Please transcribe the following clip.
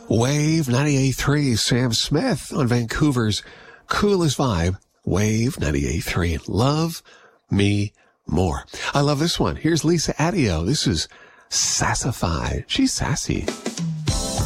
Wave 98.3, Sam Smith on Vancouver's coolest vibe. Wave 98.3. Love Me More. I love this one. Here's Lisa Adio. This is Sassified. She's sassy.